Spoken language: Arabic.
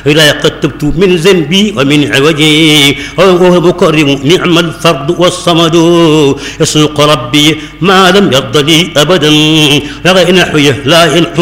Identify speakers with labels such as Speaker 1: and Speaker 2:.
Speaker 1: إلى قد تبت من ذنبي ومن عوجي وهو مكرم نعم الفرد والصمد يسوق ربي ما لم يرض لي أبدا لغير نحوه لا ينحو